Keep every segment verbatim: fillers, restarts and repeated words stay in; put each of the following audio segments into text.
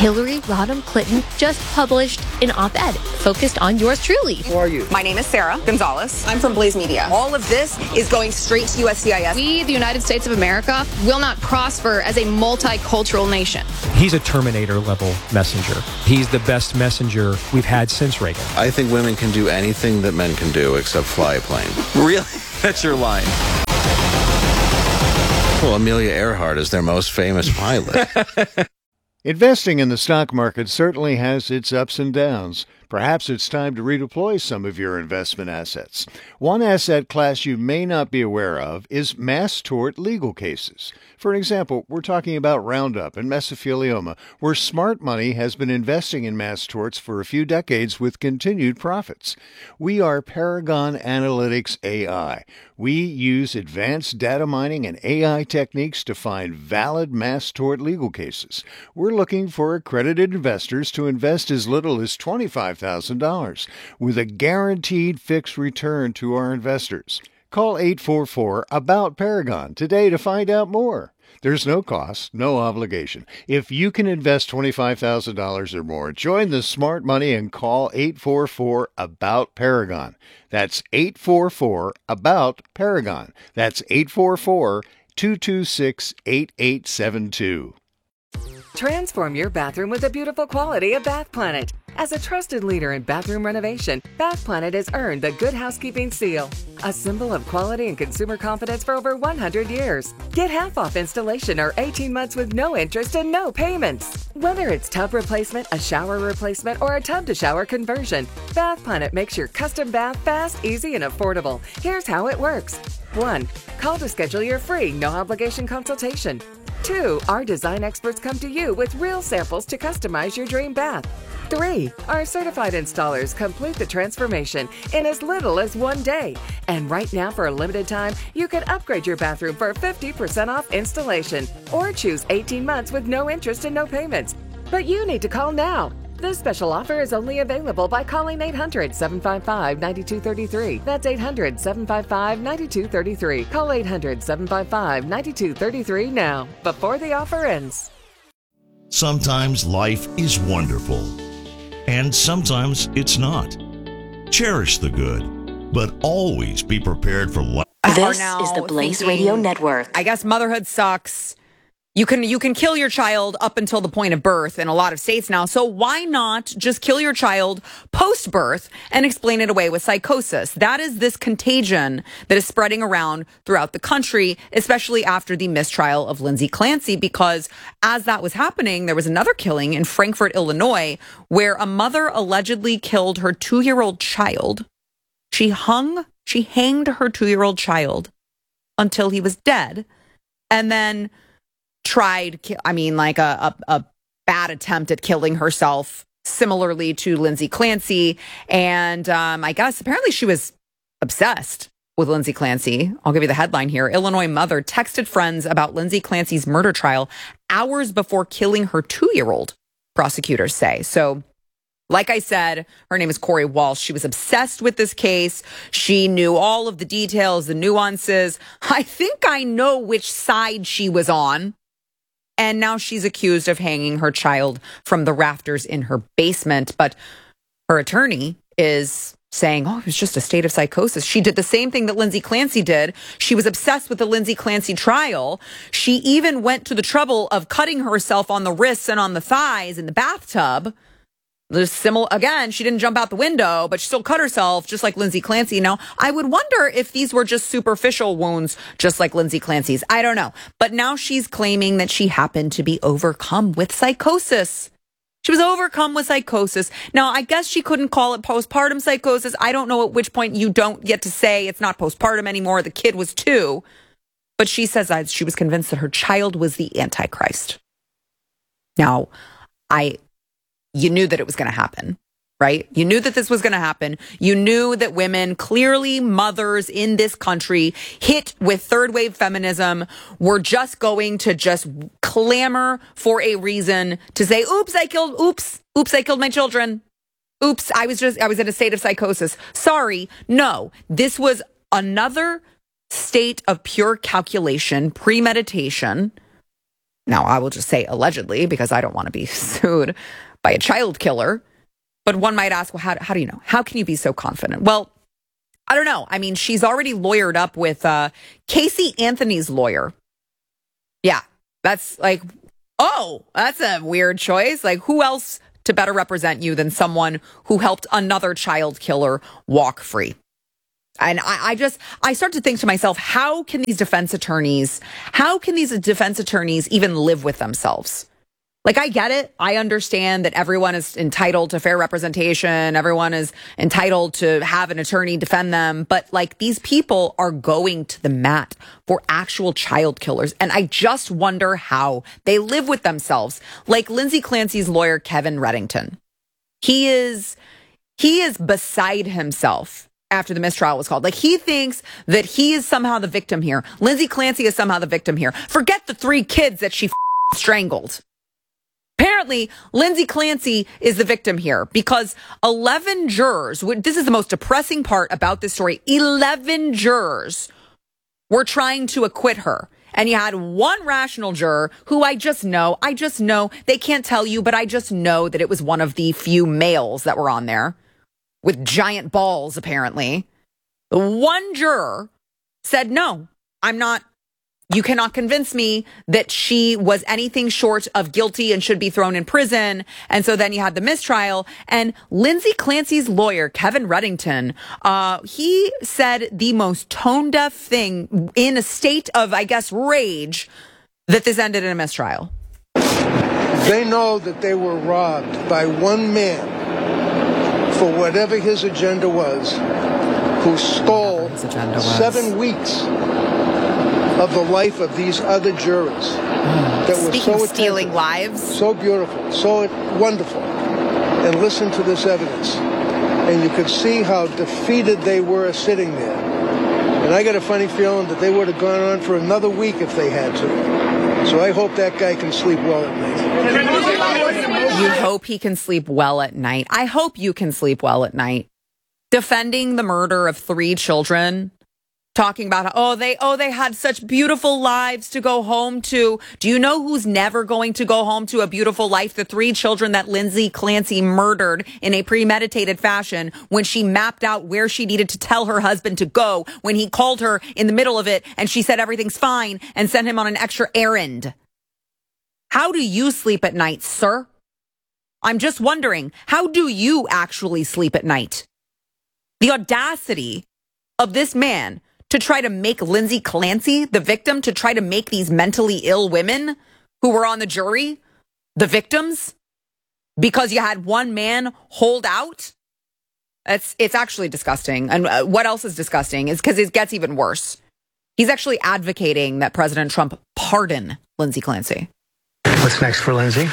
Hillary Rodham Clinton just published an op-ed focused on yours truly. Who are you? My name is Sarah Gonzalez. I'm from Blaze Media. All of this is going straight to U S C I S. We, the United States of America, will not prosper as a multicultural nation. He's a Terminator-level messenger. He's the best messenger we've had since Reagan. I think women can do anything that men can do except fly a plane. Really? That's your line. Well, Amelia Earhart is their most famous pilot. Investing in the stock market certainly has its ups and downs. Perhaps it's time to redeploy some of your investment assets. One asset class you may not be aware of is mass tort legal cases. For example, we're talking about Roundup and mesothelioma, where smart money has been investing in mass torts for a few decades with continued profits. We are Paragon Analytics A I. We use advanced data mining and A I techniques to find valid mass tort legal cases. We're looking for accredited investors to invest as little as twenty-five thousand dollars with a guaranteed fixed return to our investors. Call eight four four, ABOUT Paragon today to find out more. There's no cost, no obligation. If you can invest twenty-five thousand dollars or more, join the smart money and call eight four four, ABOUT Paragon. That's eight four four, ABOUT Paragon. That's eight four four, two two six, eight eight seven two. Transform your bathroom with the beautiful quality of Bath Planet. As a trusted leader in bathroom renovation, Bath Planet has earned the Good Housekeeping seal, a symbol of quality and consumer confidence for over one hundred years. Get half off installation or eighteen months with no interest and no payments. Whether it's tub replacement, a shower replacement, or a tub-to-shower conversion, Bath Planet makes your custom bath fast, easy, and affordable. Here's how it works. one. Call to schedule your free, no-obligation consultation. two. Our design experts come to you with real samples to customize your dream bath. three. Our certified installers complete the transformation in as little as one day. And right now, for a limited time, you can upgrade your bathroom for fifty percent off installation or choose eighteen months with no interest and no payments. But you need to call now. This special offer is only available by calling eight hundred, seven five five, nine two three three. That's eight hundred, seven five five, nine two three three. Call eight hundred, seven five five, nine two three three now, before the offer ends. Sometimes life is wonderful, and sometimes it's not. Cherish the good, but always be prepared for life. This is the Blaze thinking, Radio Network. I guess motherhood sucks. You can you can kill your child up until the point of birth in a lot of states now. So why not just kill your child post-birth and explain it away with psychosis? That is this contagion that is spreading around throughout the country, especially after the mistrial of Lindsay Clancy, because as that was happening, there was another killing in Frankfort, Illinois, where a mother allegedly killed her two-year-old child. She hung, she hanged her two-year-old child until he was dead, and then tried, I mean, like a, a, a bad attempt at killing herself, similarly to Lindsay Clancy. And um, I guess apparently she was obsessed with Lindsay Clancy. I'll give you the headline here. Illinois mother texted friends about Lindsay Clancy's murder trial hours before killing her two-year-old, prosecutors say. So, like I said, her name is Corey Walsh. She was obsessed with this case. She knew all of the details, the nuances. I think I know which side she was on. And now she's accused of hanging her child from the rafters in her basement. But her attorney is saying, oh, it was just a state of psychosis. She did the same thing that Lindsay Clancy did. She was obsessed with the Lindsay Clancy trial. She even went to the trouble of cutting herself on the wrists and on the thighs in the bathtub. There's similar, again, she didn't jump out the window, but she still cut herself just like Lindsay Clancy. Now, I would wonder if these were just superficial wounds, just like Lindsay Clancy's. I don't know. But now she's claiming that she happened to be overcome with psychosis. She was overcome with psychosis. Now, I guess she couldn't call it postpartum psychosis. I don't know at which point you don't get to say it's not postpartum anymore. The kid was two. But she says that she was convinced that her child was the Antichrist. Now, I... You knew that it was going to happen, right? You knew that this was going to happen. You knew that women, clearly mothers in this country, hit with third wave feminism, were just going to just clamor for a reason to say, oops, I killed, oops, oops, I killed my children. Oops, I was just, I was in a state of psychosis. Sorry. No, this was another state of pure calculation, premeditation, Now, I will just say allegedly because I don't want to be sued by a child killer. But one might ask, well, how, how do you know? How can you be so confident? Well, I don't know. I mean, she's already lawyered up with uh, Casey Anthony's lawyer. Yeah, that's like, oh, that's a weird choice. Like, who else to better represent you than someone who helped another child killer walk free? And I, I just, I start to think to myself, how can these defense attorneys, how can these defense attorneys even live with themselves? Like, I get it. I understand that everyone is entitled to fair representation. Everyone is entitled to have an attorney defend them. But like, these people are going to the mat for actual child killers. And I just wonder how they live with themselves. Like Lindsay Clancy's lawyer, Kevin Reddington. He is, he is beside himself after the mistrial was called. Like, he thinks that he is somehow the victim here. Lindsay Clancy is somehow the victim here. Forget the three kids that she f- strangled. Apparently, Lindsay Clancy is the victim here because eleven jurors, this is the most depressing part about this story, eleven jurors were trying to acquit her. And you had one rational juror who I just know, I just know, they can't tell you, but I just know that it was one of the few males that were on there with giant balls, apparently. One juror said, no, I'm not. You cannot convince me that she was anything short of guilty and should be thrown in prison. And so then you had the mistrial. And Lindsay Clancy's lawyer, Kevin Reddington, uh, he said the most tone-deaf thing in a state of, I guess, rage, that this ended in a mistrial. They know that they were robbed by one man for whatever his agenda was, who stole seven weeks of the life of these other jurors that were Speaking so of stealing attentive, lives, so beautiful, so wonderful. And listen to this evidence, and you could see how defeated they were sitting there. And I got a funny feeling that they would have gone on for another week if they had to. So I hope that guy can sleep well at night. You hope he can sleep well at night. I hope you can sleep well at night. Defending the murder of three children. Talking about, oh, they, oh, they had such beautiful lives to go home to. Do you know who's never going to go home to a beautiful life? The three children that Lindsay Clancy murdered in a premeditated fashion when she mapped out where she needed to tell her husband to go when he called her in the middle of it and she said everything's fine and sent him on an extra errand. How do you sleep at night, sir? I'm just wondering, how do you actually sleep at night? The audacity of this man to try to make Lindsay Clancy the victim, to try to make these mentally ill women who were on the jury the victims because you had one man hold out. It's, it's actually disgusting. And uh, what else is disgusting is because it gets even worse. He's actually advocating that President Trump pardon Lindsay Clancy. What's next for Lindsay?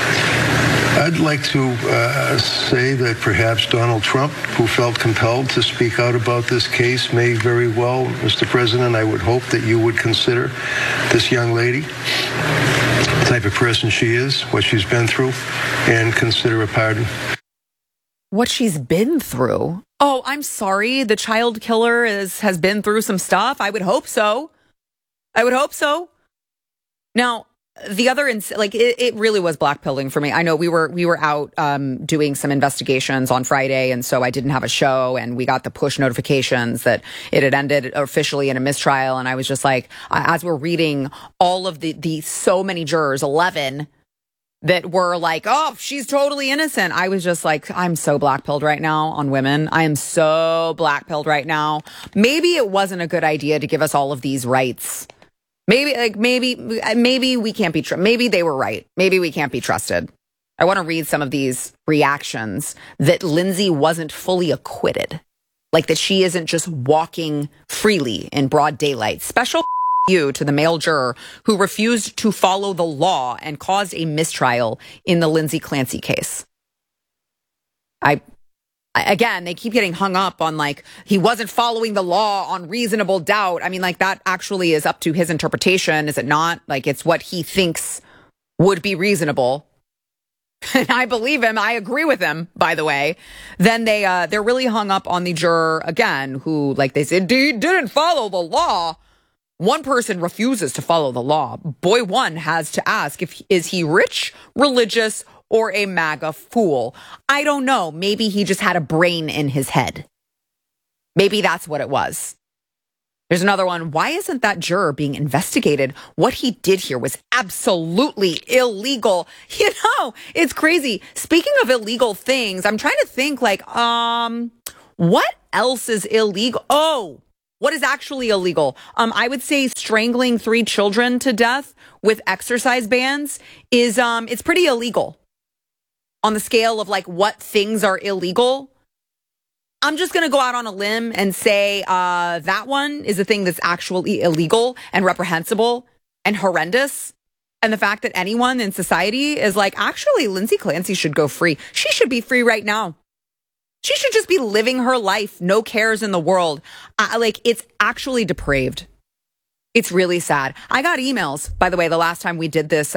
I'd like to uh, say that perhaps Donald Trump, who felt compelled to speak out about this case, may very well, Mister President, I would hope that you would consider this young lady, the type of person she is, what she's been through, and consider a pardon. What she's been through? Oh, I'm sorry. The child killer is, has been through some stuff. I would hope so. I would hope so. Now, the other, ins- like, it, it really was blackpilling for me. I know we were we were out um, doing some investigations on Friday, and so I didn't have a show, and we got the push notifications that it had ended officially in a mistrial, and I was just like, as we're reading all of the, the so many jurors, eleven, that were like, oh, she's totally innocent. I was just like, I'm so blackpilled right now on women. I am so blackpilled right now. Maybe it wasn't a good idea to give us all of these rights. Maybe, like, maybe, maybe we can't be, tr- maybe they were right. Maybe we can't be trusted. I want to read some of these reactions that Lindsay wasn't fully acquitted. Like that she isn't just walking freely in broad daylight. Special you to the male juror who refused to follow the law and caused a mistrial in the Lindsay Clancy case. I, Again, they keep getting hung up on like he wasn't following the law on reasonable doubt. I mean, like that actually is up to his interpretation, is it not? Like it's what he thinks would be reasonable. And I believe him. I agree with him, by the way. Then they uh, they're really hung up on the juror again, who like they said he didn't follow the law One person refuses to follow the law. Boy one has to ask if is he rich, religious, or a MAGA fool. I don't know. Maybe he just had a brain in his head. Maybe that's what it was. There's another one. Why isn't that juror being investigated? What he did here was absolutely illegal. You know, it's crazy. Speaking of illegal things, I'm trying to think like, um, what else is illegal? Oh, what is actually illegal? Um, I would say strangling three children to death with exercise bands is, um, it's pretty illegal. On the scale of like what things are illegal, I'm just going to go out on a limb and say uh, that one is a thing that's actually illegal and reprehensible and horrendous. And the fact that anyone in society is like, actually, Lindsay Clancy should go free. She should be free right now. She should just be living her life. No cares in the world. Uh, like, it's actually depraved. It's really sad. I got emails, by the way, the last time we did this